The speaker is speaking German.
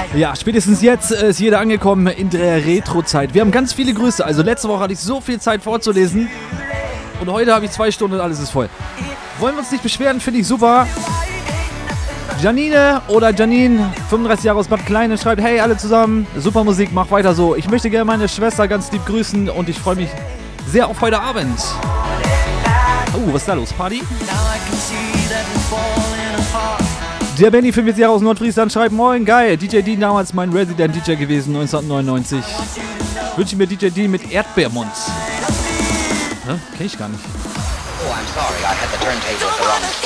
Ja, spätestens jetzt ist jeder angekommen in der Retro-Zeit. Wir haben ganz viele Grüße. Also letzte Woche hatte ich so viel Zeit vorzulesen. Und heute habe ich 2 Stunden und alles ist voll. Wollen wir uns nicht beschweren, finde ich super. Janine oder Janine, 35 Jahre aus Bad Kleine, schreibt: Hey alle zusammen, super Musik, mach weiter so. Ich möchte gerne meine Schwester ganz lieb grüßen und ich freue mich sehr auf heute Abend. Oh, was ist da los? Party? Der Benny, 45 Jahre aus Nordfriesland, schreibt: Moin, geil, DJ D damals mein Resident DJ gewesen, 1999. Wünsche mir DJ D mit Erdbeermund. Kenn ich gar nicht. Oh, I'm sorry, I had the turntable at the wrong speed.